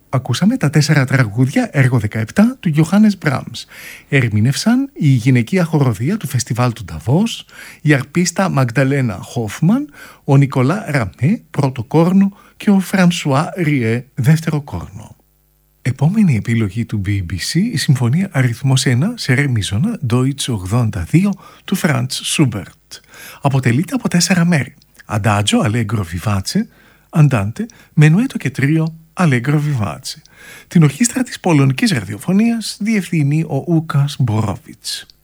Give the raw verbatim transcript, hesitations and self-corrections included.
Ακούσαμε τα τέσσερα τραγούδια έργο δεκαεπτά του Γιωχάνες Μπραμς. Ερμήνευσαν η γυναικεία χοροδία του φεστιβάλ του Νταβός, η αρπίστα Μαγδαλένα Χόφμαν, ο Νικολά Ραμέ, πρώτο κόρνο, και ο Φρανσουά Ριέ, δεύτερο κόρνο. Επόμενη επιλογή του μπι μπι σι, η συμφωνία αριθμός ένα σε ρε μίζωνα Deutsch ογδόντα δύο του Φραντς Σούμπερτ. Αποτελείται από τέσσερα μέρη. Adagio, Allegro vivace, Andante, Menuetto και τρίο Allegro vivace. Την ορχήστρα της Πολωνικής Ραδιοφωνίας διευθύνει ο Ούκας Μπορόβιτς.